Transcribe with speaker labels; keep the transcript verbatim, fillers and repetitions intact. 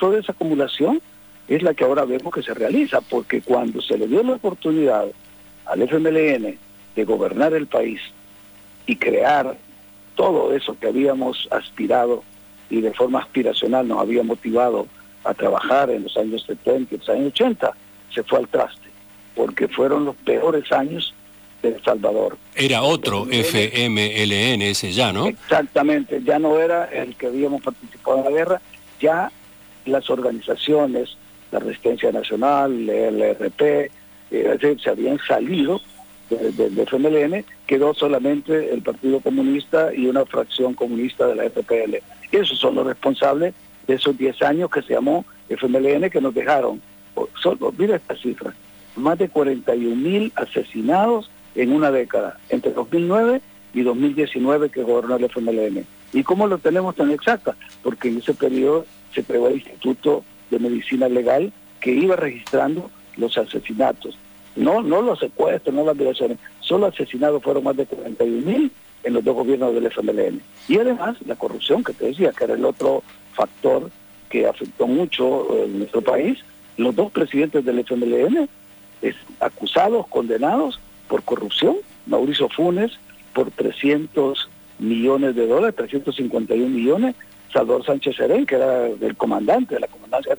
Speaker 1: toda esa acumulación es la que ahora vemos que se realiza, porque cuando se le dio la oportunidad al F M L N de gobernar el país y crear todo eso que habíamos aspirado y de forma aspiracional nos había motivado a trabajar en los años setenta y los años ochenta, se fue al traste, porque fueron los peores años de El Salvador.
Speaker 2: Era otro F M L N ese ya, ¿no?
Speaker 1: Exactamente, ya no era el que habíamos participado en la guerra, ya las organizaciones, la Resistencia Nacional, el R P, eh, se habían salido del de, de F M L N, quedó solamente el Partido Comunista y una fracción comunista de la F P L. Esos son los responsables de esos diez años que se llamó F M L N, que nos dejaron, solo, mira esta cifra, más de cuarenta y un mil asesinados en una década, entre dos mil nueve y dos mil diecinueve que gobernó el F M L N. ¿Y cómo lo tenemos tan exacta? Porque en ese periodo se creó el Instituto de Medicina Legal que iba registrando los asesinatos. No, no los secuestros, no las violaciones, solo asesinados fueron más de cuarenta y un mil en los dos gobiernos del F M L N. Y además la corrupción, que te decía, que era el otro factor que afectó mucho en nuestro país. Los dos presidentes del F M L N es, acusados, condenados por corrupción. Mauricio Funes por trescientos millones de dólares, trescientos cincuenta y un millones. Salvador Sánchez Serén, que era el comandante de la comandancia